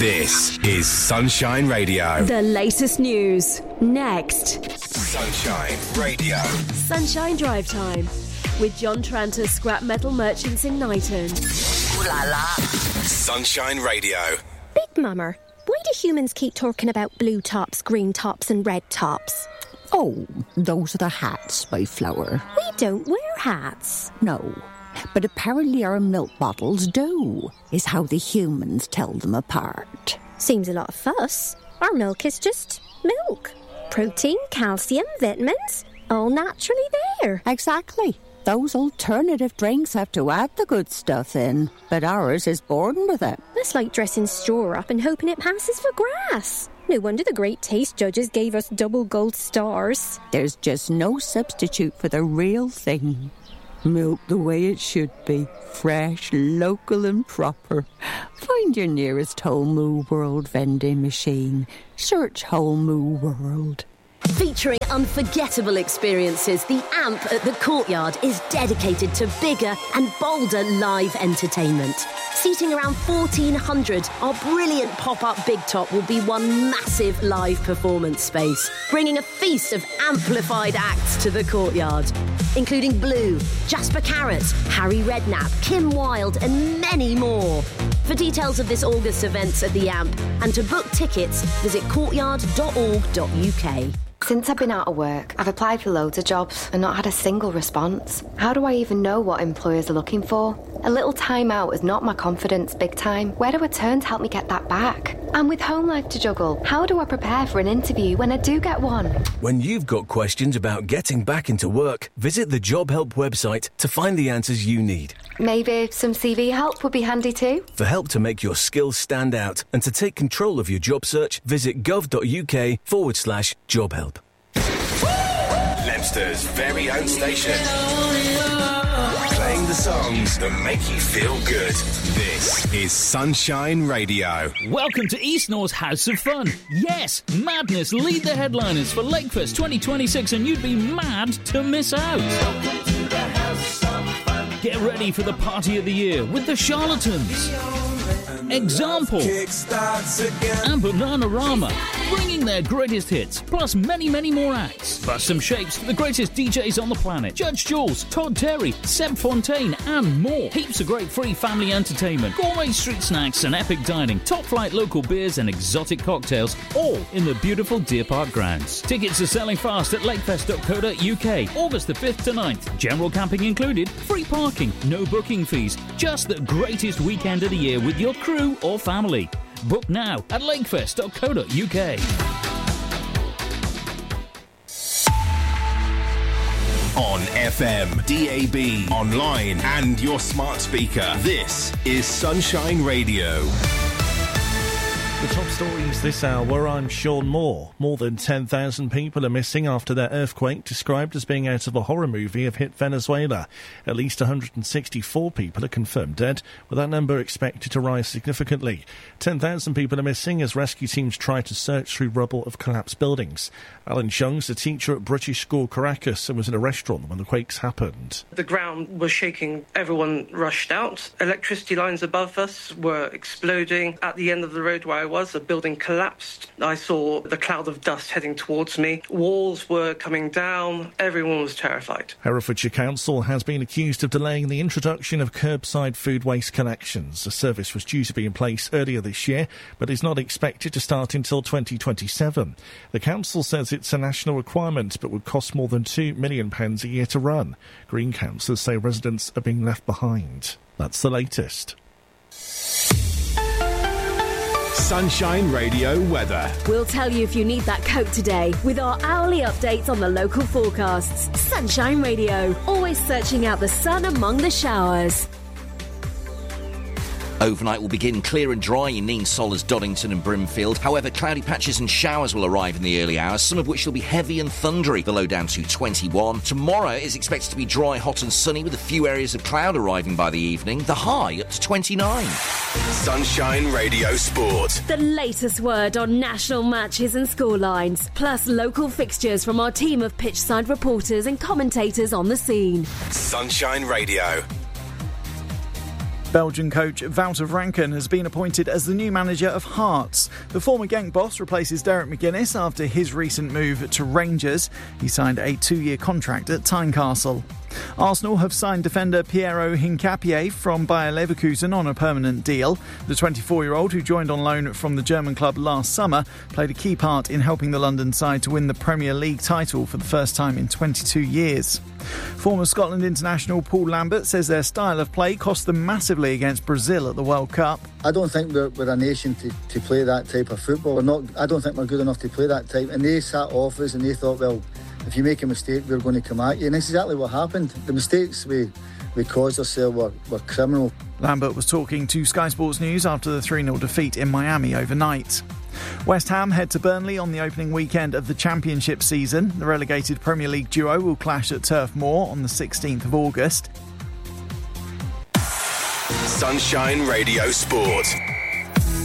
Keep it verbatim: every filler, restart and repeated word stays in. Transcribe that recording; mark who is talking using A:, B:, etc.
A: This is Sunshine Radio.
B: The latest news. Next.
A: Sunshine Radio.
B: Sunshine Drive Time. With John Tranter, Scrap Metal Merchants in Knighton.
A: Ooh la la. Sunshine Radio.
C: Big Mama, why do humans keep talking about blue tops, green tops and red tops?
D: Oh, those are the hats by Flower.
C: We don't wear hats.
D: No, but apparently our milk bottles do, is how the humans tell them apart.
C: Seems a lot of fuss. Our milk is just milk. Protein, calcium, vitamins, all naturally there.
D: Exactly. Those alternative drinks have to add the good stuff in, but ours is born with it.
C: That's like dressing straw up and hoping it passes for grass. No wonder the great taste judges gave us double gold stars.
D: There's just no substitute for the real thing. Milk the way it should be. Fresh, local and proper. Find your nearest Whole Moo World vending machine. Search Whole Moo World.
B: Featuring unforgettable experiences, the AMP at the Courtyard is dedicated to bigger and bolder live entertainment. Seating around fourteen hundred, our brilliant pop-up Big Top will be one massive live performance space, bringing a feast of amplified acts to the Courtyard, including Blue, Jasper Carrot, Harry Redknapp, Kim Wilde and many more. For details of this August events at the AMP and to book tickets, visit courtyard dot org dot U K.
E: Since I've been out of work, I've applied for loads of jobs and not had a single response. How do I even know what employers are looking for? A little time out has knocked my confidence big time. Where do I turn to help me get that back? And with home life to juggle, how do I prepare for an interview when I do get one?
F: When you've got questions about getting back into work, visit the Job Help website to find the answers you need.
E: Maybe some C V help would be handy too.
F: For help to make your skills stand out and to take control of your job search, visit gov.uk forward slash job help.
A: Leicester's very own station. Playing the songs that make you feel good. This is Sunshine Radio.
G: Welcome to East North's House of Fun. Yes, Madness lead the headliners for Lakefest twenty twenty-six, and you'd be mad to miss out. Welcome to the House of Fun. Get ready for the party of the year with the Charlatans, Example, and Bananarama, bringing their greatest hits, plus many, many more acts. Plus some shapes for the greatest D Js on the planet. Judge Jules, Todd Terry, Seb Fontaine, and more. Heaps of great free family entertainment, gourmet street snacks and epic dining, top-flight local beers and exotic cocktails, all in the beautiful Deer Park grounds. Tickets are selling fast at lakefest dot co dot U K, August the fifth to ninth. General camping included, free parking, no booking fees. Just the greatest weekend of the year with your crew or family. Book now at lakefest dot co dot U K.
A: On F M, D A B, online and your smart speaker. This is Sunshine Radio.
H: The top stories this hour, I'm Sean Moore. More than ten thousand people are missing after their earthquake, described as being out of a horror movie, have hit Venezuela. At least one hundred sixty-four people are confirmed dead, with that number expected to rise significantly. ten thousand people are missing as rescue teams try to search through rubble of collapsed buildings. Alan Chung's a teacher at British School Caracas and was in a restaurant when the quakes happened.
I: The ground was shaking. Everyone rushed out. Electricity lines above us were exploding. At the end of the road where I was, a building collapsed. I saw the cloud of dust heading towards me. Walls were coming down. Everyone was terrified.
H: Herefordshire Council has been accused of delaying the introduction of curbside food waste collections. The service was due to be in place earlier this year, but is not expected to start until twenty twenty-seven. The council says it's a national requirement, but would cost more than two million pounds a year to run. Green councillors say residents are being left behind. That's the latest.
A: Sunshine Radio weather.
B: We'll tell you if you need that coat today with our hourly updates on the local forecasts. Sunshine Radio, always searching out the sun among the showers.
J: Overnight will begin clear and dry in Neen, Solers, Doddington and Brimfield. However, cloudy patches and showers will arrive in the early hours, some of which will be heavy and thundery, the low down to twenty-one. Tomorrow is expected to be dry, hot and sunny with a few areas of cloud arriving by the evening, the high up to twenty-nine.
A: Sunshine Radio Sport.
B: The latest word on national matches and scorelines, plus local fixtures from our team of pitchside reporters and commentators on the scene.
A: Sunshine Radio.
K: Belgian coach Wouter Franken has been appointed as the new manager of Hearts. The former Genk boss replaces Derek McGuinness after his recent move to Rangers. He signed a two-year contract at Tynecastle. Arsenal have signed defender Piero Hincapié from Bayer Leverkusen on a permanent deal. The twenty-four-year-old, who joined on loan from the German club last summer, played a key part in helping the London side to win the Premier League title for the first time in twenty-two years. Former Scotland international Paul Lambert says their style of play cost them massively against Brazil at the World Cup.
L: I don't think we're, we're a nation to, to play that type of football. We're not. I don't think we're good enough to play that type. And they sat off us and they thought, well, if you make a mistake, we're going to come at you. And that's exactly what happened. The mistakes we, we caused ourselves were, were criminal.
K: Lambert was talking to Sky Sports News after the three nil defeat in Miami overnight. West Ham head to Burnley on the opening weekend of the Championship season. The relegated Premier League duo will clash at Turf Moor on the sixteenth of August.
A: Sunshine Radio Sport.